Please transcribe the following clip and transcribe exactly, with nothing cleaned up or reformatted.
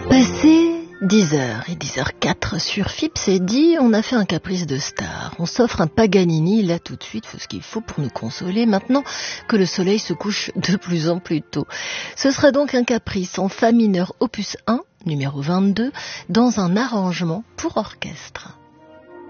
Passé dix heures et dix heures quatre sur F I P, c'est dit, on a fait un caprice de star. On s'offre un Paganini, là tout de suite, faut ce qu'il faut pour nous consoler, maintenant que le soleil se couche de plus en plus tôt. Ce sera donc un caprice en Fa mineur opus un, numéro vingt-deux, dans un arrangement pour orchestre.